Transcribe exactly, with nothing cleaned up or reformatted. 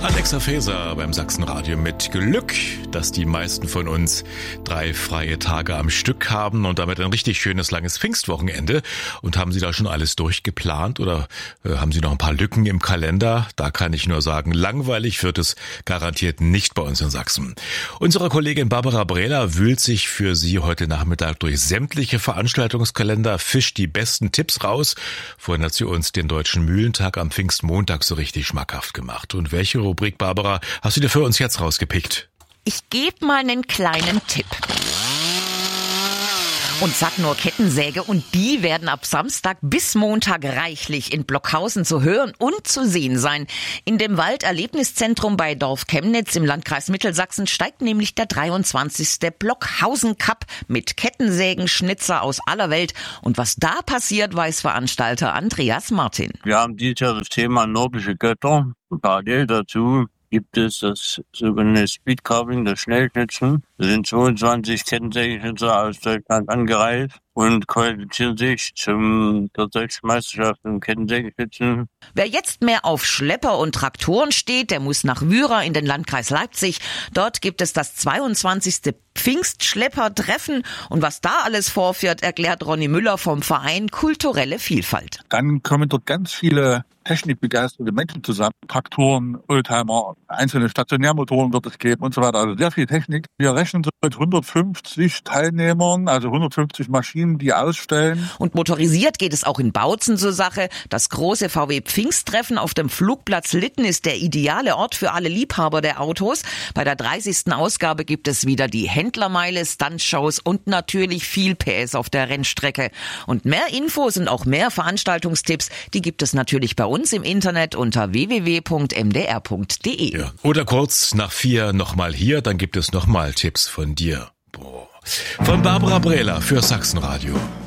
Alexa Faeser beim Sachsenradio mit Glück, dass die meisten von uns drei freie Tage am Stück haben und damit ein richtig schönes langes Pfingstwochenende. Und haben Sie da schon alles durchgeplant oder äh, haben Sie noch ein paar Lücken im Kalender? Da kann ich nur sagen, langweilig wird es garantiert nicht bei uns in Sachsen. Unsere Kollegin Barbara Brehler wühlt sich für Sie heute Nachmittag durch sämtliche Veranstaltungskalender, fischt die besten Tipps raus. Vorhin hat sie uns den Deutschen Mühlentag am Pfingstmontag so richtig schmackhaft gemacht. Und welche Rubrik, Barbara, hast du dir für uns jetzt rausgepickt? Ich gebe mal einen kleinen Tipp. Und sag nur Kettensäge, und die werden ab Samstag bis Montag reichlich in Blockhausen zu hören und zu sehen sein. In dem Walderlebniszentrum bei Dorf Chemnitz im Landkreis Mittelsachsen steigt nämlich der dreiundzwanzigste Blockhausen Cup mit Kettensägenschnitzer aus aller Welt. Und was da passiert, weiß Veranstalter Andreas Martin. Wir haben dieses Jahr das Thema nordische Götter. Parallel dazu gibt es das sogenannte Speedcarving, das Schnellschnitzen. Da sind zweiundzwanzig Kettensägenschnitzer aus Deutschland angereist und qualifizieren sich zum der deutschen Meisterschaft im Kettensägenschnitzen. Wer jetzt mehr auf Schlepper und Traktoren steht, der muss nach Wyra in den Landkreis Leipzig. Dort gibt es das zweiundzwanzigste Pfingstschlepper-Treffen. Und was da alles vorführt, erklärt Ronny Müller vom Verein Kulturelle Vielfalt. Dann kommen dort ganz viele technikbegeisterte Menschen zusammen. Traktoren, Oldtimer, einzelne Stationärmotoren wird es geben und so weiter. Also sehr viel Technik. Wir rechnen so mit hundertfünfzig Teilnehmern, also hundertfünfzig Maschinen, die ausstellen. Und motorisiert geht es auch in Bautzen zur Sache. Das große V W Pfingsttreffen auf dem Flugplatz Litten ist der ideale Ort für alle Liebhaber der Autos. Bei der dreißigsten Ausgabe gibt es wieder die Händlermeile, Stuntshows und natürlich viel P S auf der Rennstrecke. Und mehr Infos und auch mehr Veranstaltungstipps, die gibt es natürlich bei uns im Internet unter w w w punkt m d r punkt d e. Ja. Oder kurz nach vier nochmal hier, dann gibt es nochmal Tipps von dir. Boah. Von Barbara Brehler für Sachsenradio.